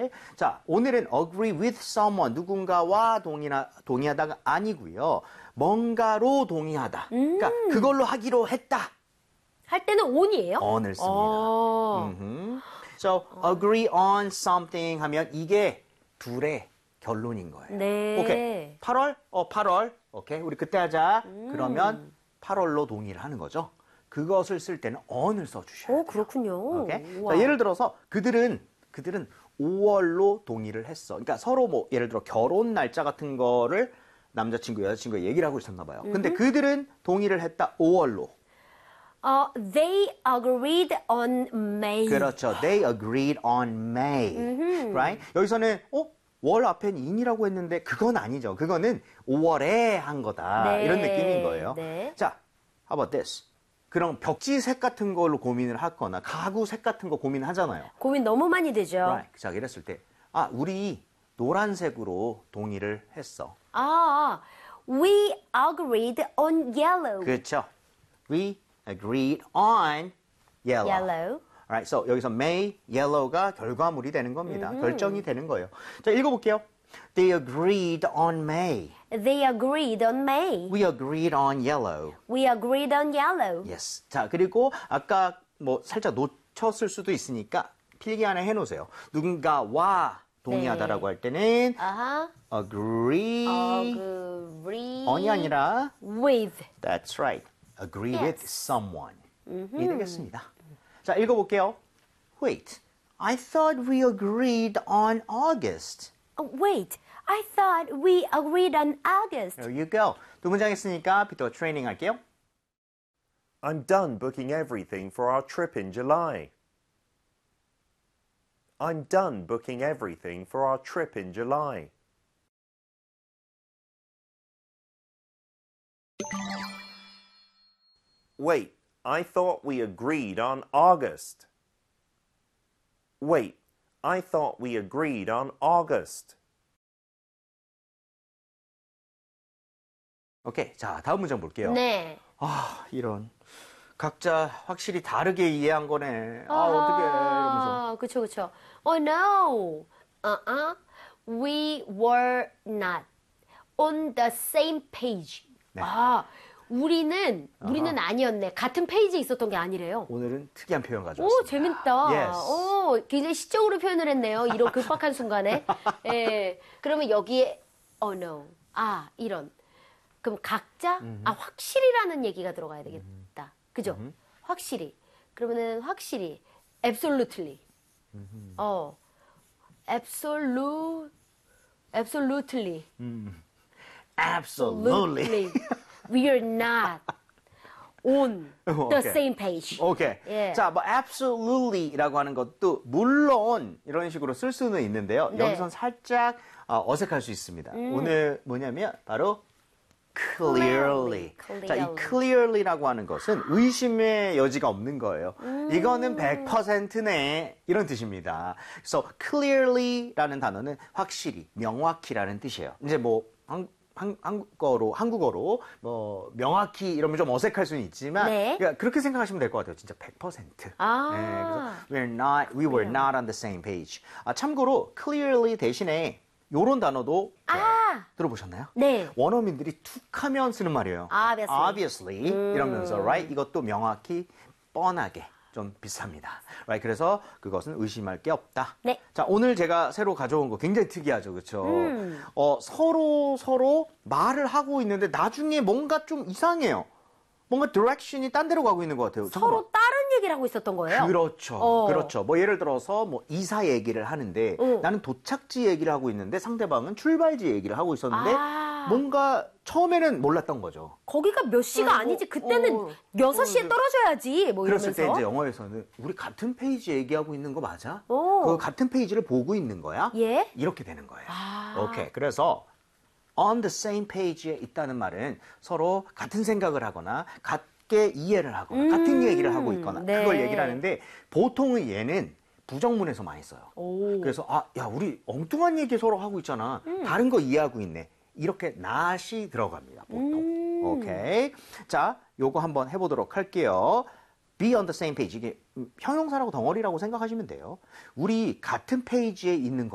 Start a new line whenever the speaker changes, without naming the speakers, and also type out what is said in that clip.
Alright? 자, 오늘은 agree with someone, 누군가와 동의하다가 아니고요. 뭔가로 동의하다. 그러니까 그걸로 하기로 했다.
할 때는 on이에요?
on을 씁니다. So, agree on something 하면 이게 둘의 결론인 거예요.
네.
오케이. 8월? 8월. 오케이. 우리 그때 하자. 그러면 8월로 동의를 하는 거죠. 그것을 쓸 때는 on을 써주셔야 돼요.
그렇군요.
오케이. 자, 예를 들어서 그들은 5월로 동의를 했어. 그러니까 서로 뭐 예를 들어 결혼 날짜 같은 거를 남자친구, 여자친구가 얘기를 하고 있었나 봐요. 근데 그들은 동의를 했다. 5월로.
They agreed on May.
그렇죠. They agreed on May. Right? 여기서는 월 앞엔 in이라고 했는데 그건 아니죠. 그거는 5월에 한 거다.
네.
이런 느낌인 거예요.
네.
자, how about this? 그럼 벽지색 같은 걸로 고민을 하거나 가구색 같은 거 고민하잖아요.
고민 너무 많이 되죠.
Right. 자, 이랬을 때 우리 노란색으로 동의를 했어.
We agreed on yellow.
그렇죠. We agreed on yellow.
Yellow.
Alright, so 여기서 May, yellow가 결과물이 되는 겁니다. 결정이 되는 거예요. 자, 읽어볼게요. They agreed on May.
They agreed on May.
We agreed on yellow.
We agreed on yellow.
Yes. 자, 그리고 아까 뭐 살짝 놓쳤을 수도 있으니까 필기 안에 해놓으세요. 누군가와 동의하다라고 할 때는 agree.
Agree.
on이 아니라
with.
That's right. Agree
Yes.
with someone. 이 되겠습니다. 자, 읽어볼게요. Wait, I thought we agreed on August.
Wait, I thought we agreed on August.
There you go. 두 문장 했으니까 비또 트레이닝 할게요.
I'm done booking everything for our trip in July. I'm done booking everything for our trip in July. Wait, I thought we agreed on August. Wait, I thought we agreed on August.
오케이. 자, 다음 문장 볼게요.
네.
이런. 각자 확실히 다르게 이해한 거네. 어떡해. 이러면서.
그쵸. Oh no. We were not on the same page.
네.
우리는 아니었네. 같은 페이지에 있었던 게 아니래요.
오늘은 특이한 표현 가져왔습니다.
오, 재밌다.
Yes.
굉장히 시적으로 표현을 했네요. 이런 급박한 순간에. 예. 그러면 여기에 oh no. 이런. 그럼 각자 확실히라는 얘기가 들어가야 되겠다. 그죠? 확실히. 그러면은 확실히 absolutely. absolutely.
Absolutely.
We are not on the same page.
오케이.
예.
자, 뭐 absolutely라고 하는 것도 물론 이런 식으로 쓸 수는 있는데요.
네.
여기선 살짝 어색할 수 있습니다. 오늘 뭐냐면 바로 clearly. 자, 이 clearly라고 하는 것은 의심의 여지가 없는 거예요. 이거는 100%네 이런 뜻입니다. 그래서 clearly라는 단어는 확실히, 명확히라는 뜻이에요. 이제 뭐 한국어로 뭐 명확히 이러면 좀 어색할 수는 있지만
네.
그러니까 그렇게 생각하시면 될 것 같아요. 진짜 100%. 네, 그래서 we were not on the same page. 참고로 clearly 대신에 요런 단어도 들어보셨나요?
네.
원어민들이 툭하면 쓰는 말이에요. Obviously 이러면서 right? 이것도 명확히 뻔하게 좀 비슷합니다. Right? 그래서 그것은 의심할 게 없다.
네.
자, 오늘 제가 새로 가져온 거 굉장히 특이하죠. 그렇죠? 서로 말을 하고 있는데 나중에 뭔가 좀 이상해요. 뭔가 디렉션이 딴 데로 가고 있는 것 같아요.
서로 다른 얘기를 하고 있었던 거예요?
그렇죠. 그렇죠. 뭐 예를 들어서 뭐 이사 얘기를 하는데 나는 도착지 얘기를 하고 있는데 상대방은 출발지 얘기를 하고 있었는데 뭔가 처음에는 몰랐던 거죠.
거기가 몇 시가 아니지. 그때는 6시에 떨어져야지. 뭐 이러면서.
그랬을 때 이제 영어에서는 우리 같은 페이지 얘기하고 있는 거 맞아? 그 같은 페이지를 보고 있는 거야?
예?
이렇게 되는 거예요. 오케이. 그래서 on the same page에 있다는 말은 서로 같은 생각을 하거나 같게 이해를 하거나 같은 얘기를 하고 있거나
네.
그걸 얘기를 하는데 보통은 얘는 부정문에서 많이 써요. 그래서 야 우리 엉뚱한 얘기 서로 하고 있잖아. 다른 거 이해하고 있네. 이렇게 not이 들어갑니다. 보통. 오케이. 자, 요거 한번 해보도록 할게요. be on the same page. 이게 형용사라고 덩어리라고 생각하시면 돼요. 우리 같은 페이지에 있는 거